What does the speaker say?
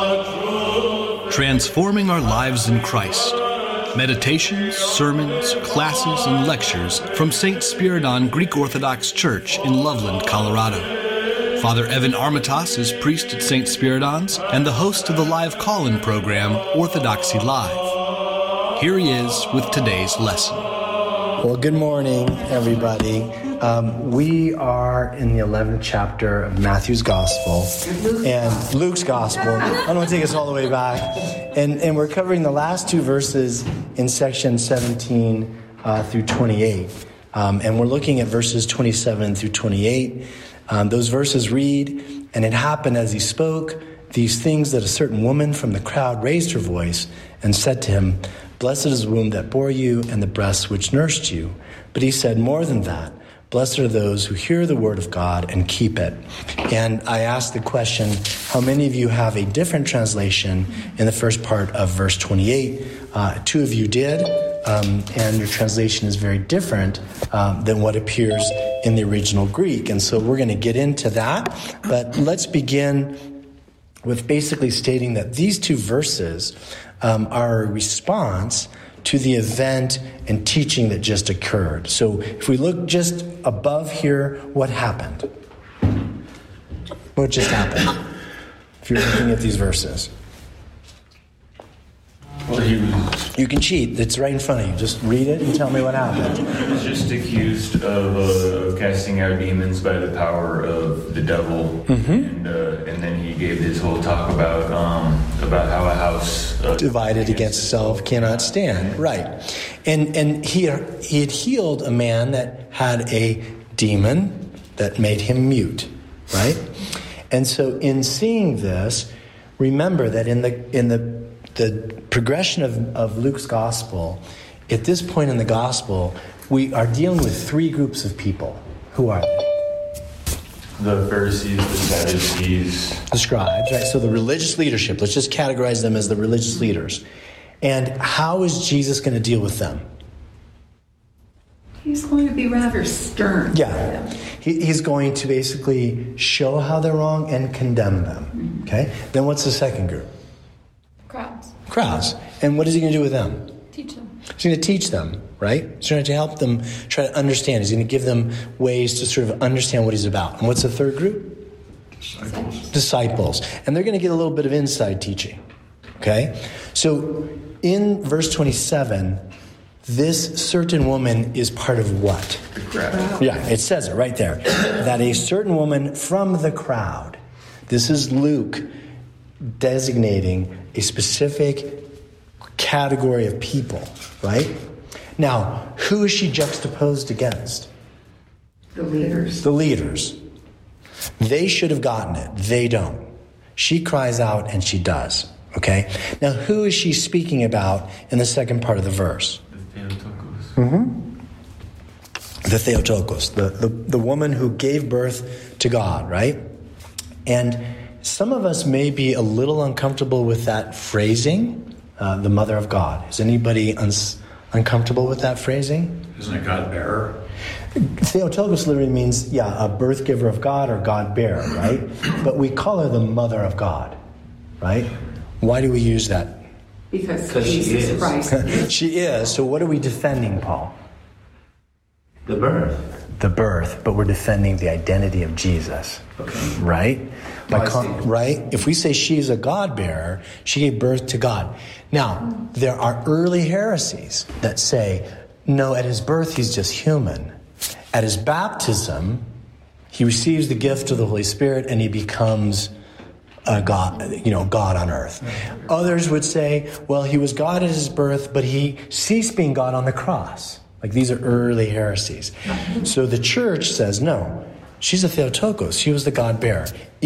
Transforming our lives in Christ. Meditations, sermons, classes, and lectures from St. Spiridon Greek Orthodox Church in Loveland, Colorado. Father Evan Armatas is priest at St. Spiridon's and the host of the live call-in program Orthodoxy Live. Here he is with today's lesson. Well, good morning, everybody. We are in the 11th chapter of Matthew's Gospel and Luke's Gospel. I don't want to take us all the way back. And we're covering the last two verses in section 17 through 28. And we're looking at verses 27 through 28. Those verses read, "And it happened as he spoke these things that a certain woman from the crowd raised her voice and said to him, 'Blessed is the womb that bore you and the breasts which nursed you.' But he said more than that. Blessed are those who hear the word of God and keep it." And I asked the question, how many of you have a different translation in the first part of verse 28? Two of you did, and your translation is very different than what appears in the original Greek. And so we're going to get into that. But let's begin with basically stating that these two verses are a response to the event and teaching that just occurred. So if we look just above here, what happened? What just happened? If you're looking at these verses. Well, You can cheat. It's right in front of you. Just read it and tell me what happened. He was just accused of casting out demons by the power of the devil, and then he gave his whole talk about how a house divided against itself cannot stand. Right, and he had healed a man that had a demon that made him mute. Right, and so in seeing this, remember that in the progression of Luke's gospel, at this point in the gospel, we are dealing with three groups of people. Who are they? The Pharisees, the Sadducees, the scribes, right? So the religious leadership, let's just categorize them as the religious leaders. And how is Jesus going to deal with them? He's going to be rather stern. Yeah. He's going to basically show how they're wrong and condemn them. Okay? Then what's the second group? Crowds. And what is he going to do with them? Teach them. He's going to teach them, right? He's going to help them try to understand. He's going to give them ways to sort of understand what he's about. And what's the third group? Disciples. And they're going to get a little bit of inside teaching. Okay? So in verse 27, this certain woman is part of what? the crowd. Yeah, it says it right there. That a certain woman from the crowd. This is Luke designating a specific category of people, right? Now, who is she juxtaposed against? The leaders. The leaders. They should have gotten it. They don't. She cries out and she does, okay? Now, who is she speaking about in the second part of the verse? The Theotokos. The Theotokos, the woman who gave birth to God, right? And some of us may be a little uncomfortable with that phrasing, the mother of God. Is anybody uncomfortable with that phrasing? Isn't it God bearer? Theotokos literally means, a birth giver of God or God bearer, right? But we call her the mother of God, right? Why do we use that? Because she Jesus is. Christ is. She is. So what are we defending, Paul? The birth. The birth, but we're defending the identity of Jesus. Okay. Right? Right? If we say she's a God bearer, she gave birth to God. Now, there are early heresies that say, no, at his birth, he's just human. At his baptism, he receives the gift of the Holy Spirit and he becomes a God, God on earth. Others would say, well, he was God at his birth, but he ceased being God on the cross. Like, these are early heresies. So the church says, no, she's a Theotokos. She was the God bearer.